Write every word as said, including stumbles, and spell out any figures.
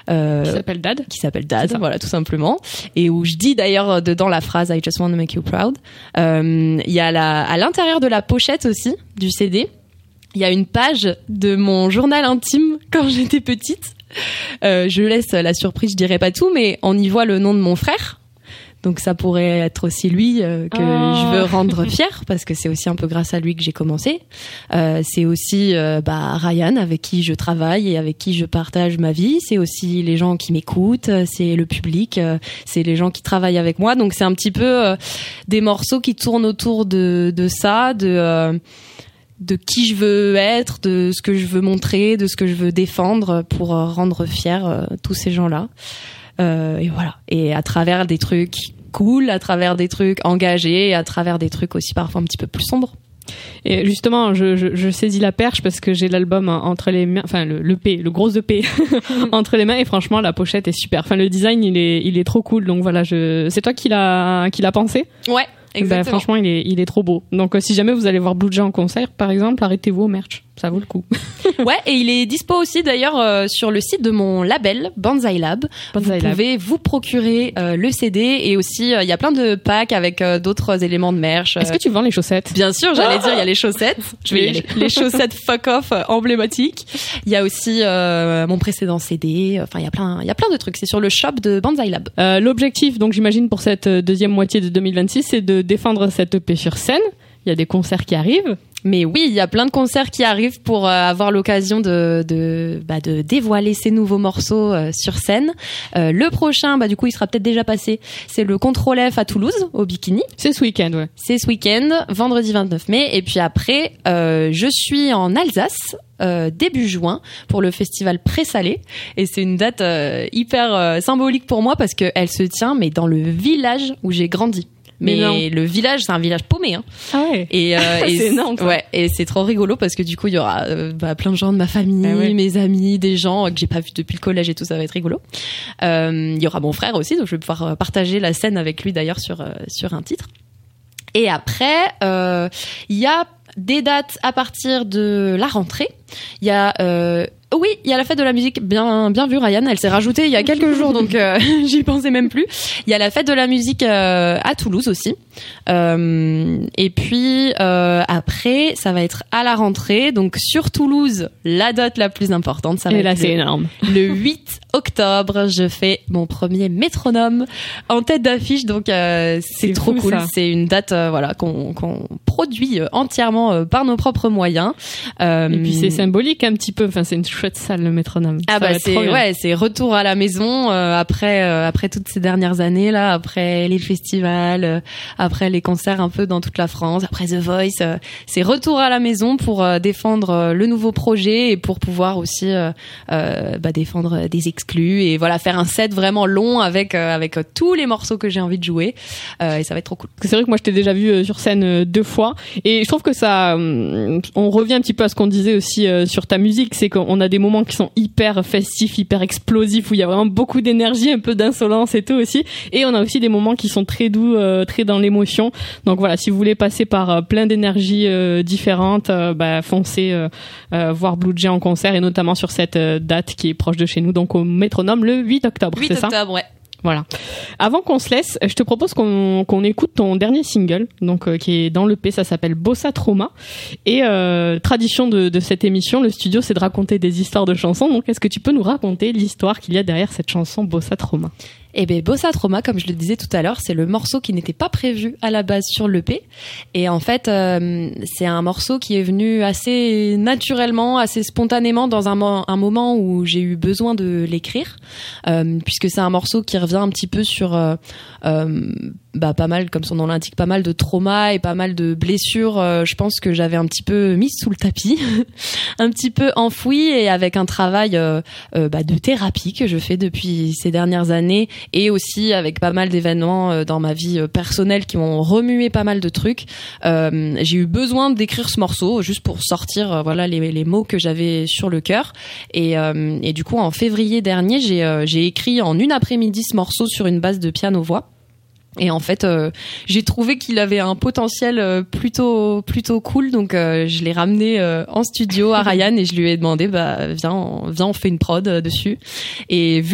Euh, qui s'appelle Dad. Qui s'appelle Dad, voilà, tout simplement. Et où je dis d'ailleurs dedans la phrase I just want to make you proud. Euh, il y a la, à l'intérieur de la pochette aussi du C D, il y a une page de mon journal intime quand j'étais petite. Euh, je laisse la surprise, je dirais pas tout, mais on y voit le nom de mon frère. Donc ça pourrait être aussi lui euh, que oh. je veux rendre fier, parce que c'est aussi un peu grâce à lui que j'ai commencé. Euh, c'est aussi euh, bah, Ryan, avec qui je travaille et avec qui je partage ma vie. C'est aussi les gens qui m'écoutent, c'est le public, euh, c'est les gens qui travaillent avec moi. Donc c'est un petit peu euh, des morceaux qui tournent autour de, de ça, de... Euh, de qui je veux être, de ce que je veux montrer, de ce que je veux défendre pour rendre fiers euh, tous ces gens-là. Euh, et voilà. Et à travers des trucs cool, à travers des trucs engagés, et à travers des trucs aussi parfois un petit peu plus sombres. Et justement, je, je, je saisis la perche parce que j'ai l'album entre les mains, enfin le, le P, le gros E P entre les mains, et franchement la pochette est super. Enfin le design il est il est trop cool. Donc voilà, je c'est toi qui l'a qui l'a pensé. Ouais. Exactement. Ben, franchement, il est, il est trop beau. Donc, euh, si jamais vous allez voir Blue Jay en concert, par exemple, arrêtez-vous au merch. Ça vaut le coup. Ouais, et il est dispo aussi d'ailleurs euh, sur le site de mon label, Banzai Lab. Banzai vous Lab. pouvez vous procurer euh, le C D, et aussi, il euh, y a plein de packs avec euh, d'autres éléments de merch. Euh... Est-ce que tu vends les chaussettes ? Bien sûr, j'allais dire, il y a les chaussettes. Je vais les, y aller. Les chaussettes fuck off euh, emblématiques. Il y a aussi euh, mon précédent C D. Enfin, il y a plein, il y a plein de trucs. C'est sur le shop de Banzai Lab. Euh, l'objectif, donc j'imagine pour cette deuxième moitié de deux mille vingt-six, c'est de défendre cette E P sur scène. Il y a des concerts qui arrivent. Mais oui, il y a plein de concerts qui arrivent pour euh, avoir l'occasion de de bah, de dévoiler ces nouveaux morceaux euh, sur scène. Euh, le prochain, bah du coup, il sera peut-être déjà passé. C'est le Contrôle F à Toulouse, au Bikini. C'est ce week-end, ouais. C'est ce week-end, vendredi vingt-neuf mai. Et puis après, euh, je suis en Alsace. Euh, début juin pour le festival Pré-Salé, et c'est une date euh, hyper euh, symbolique pour moi parce que elle se tient mais dans le village où j'ai grandi. Mais, mais le village, c'est un village paumé, hein. Ah ouais. Et, euh, et c'est énorme. Ça. Ouais. Et c'est trop rigolo parce que du coup, il y aura euh, bah, plein de gens de ma famille, ah ouais. mes amis, des gens que j'ai pas vus depuis le collège et tout, ça va être rigolo. Euh, il y aura mon frère aussi, donc je vais pouvoir partager la scène avec lui d'ailleurs sur euh, sur un titre. Et après, euh, il y a des dates à partir de la rentrée. Il y a euh, oui, il y a la fête de la musique, bien bien vu Ryan, elle s'est rajoutée il y a quelques jours, donc euh, j'y pensais même plus. Il y a la fête de la musique euh, à Toulouse aussi. Euh, et puis euh, après, ça va être à la rentrée, donc sur Toulouse, la date la plus importante, ça va et être là, le, c'est énorme. Le huit octobre, je fais mon premier métronome en tête d'affiche, donc euh, c'est, c'est trop fou, cool. Ça. C'est une date euh, voilà qu'on qu'on produit entièrement euh, par nos propres moyens. Euh, et puis c'est symbolique un petit peu, enfin c'est une chouette salle le métronome. Ah ça bah c'est ouais, c'est retour à la maison euh, après euh, après toutes ces dernières années là, après les festivals, euh, après les concerts un peu dans toute la France, après The Voice, euh, c'est retour à la maison pour euh, défendre euh, le nouveau projet et pour pouvoir aussi euh, euh, bah, défendre des exclus et voilà, faire un set vraiment long avec euh, avec euh, tous les morceaux que j'ai envie de jouer euh, et ça va être trop cool. C'est vrai que moi je t'ai déjà vu euh, sur scène euh, deux fois et je trouve que ça euh, on revient un petit peu à ce qu'on disait aussi euh, sur ta musique, c'est qu'on a des moments qui sont hyper festifs, hyper explosifs, où il y a vraiment beaucoup d'énergie, un peu d'insolence et tout aussi, et on a aussi des moments qui sont très doux, euh, très dans l'émotion. Donc voilà, si vous voulez passer par euh, plein d'énergies euh, différentes, euh, bah foncez euh, euh, voir Blue Jay en concert, et notamment sur cette euh, date qui est proche de chez nous, donc au Métronome le huit octobre, huit c'est ça ? huit octobre, ouais. Voilà. Avant qu'on se laisse, je te propose qu'on, qu'on écoute ton dernier single, donc euh, qui est dans l'E P, ça s'appelle Bossa Trauma. Et euh, tradition de, de cette émission, le studio, c'est de raconter des histoires de chansons. Donc, est-ce que tu peux nous raconter l'histoire qu'il y a derrière cette chanson Bossa Trauma ? Eh ben Bossa Trauma, comme je le disais tout à l'heure, c'est le morceau qui n'était pas prévu à la base sur l'E P. Et en fait, euh, c'est un morceau qui est venu assez naturellement, assez spontanément dans un, mo- un moment où j'ai eu besoin de l'écrire, euh, puisque c'est un morceau qui revient un petit peu sur euh, euh, bah, pas mal, comme son nom l'indique, pas mal de traumas et pas mal de blessures. Euh, je pense que j'avais un petit peu mis sous le tapis, un petit peu enfoui, et avec un travail euh, euh, bah, de thérapie que je fais depuis ces dernières années, et aussi avec pas mal d'événements euh, dans ma vie euh, personnelle qui m'ont remué pas mal de trucs. Euh, j'ai eu besoin d'écrire ce morceau juste pour sortir euh, voilà les, les mots que j'avais sur le cœur. Et, euh, et du coup, en février dernier, j'ai, euh, j'ai écrit en une après-midi ce morceau sur une base de piano-voix. Et en fait, euh, j'ai trouvé qu'il avait un potentiel euh, plutôt plutôt cool, donc euh, je l'ai ramené euh, en studio à Ryan et je lui ai demandé, bah viens, on, viens, on fait une prod euh, dessus. Et vu